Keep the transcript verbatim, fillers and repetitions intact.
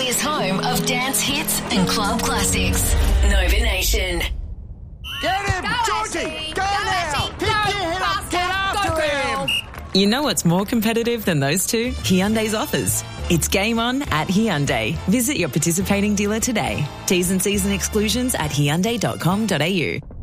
Australia's home of dance hits and club classics. Nova Nation. Get him, Georgie! Go, go now! Pick your head up, get after him! You know what's more competitive than those two? Hyundai's offers. It's game on at Hyundai. Visit your participating dealer today. T's and C's and exclusions at hyundai dot com dot a u.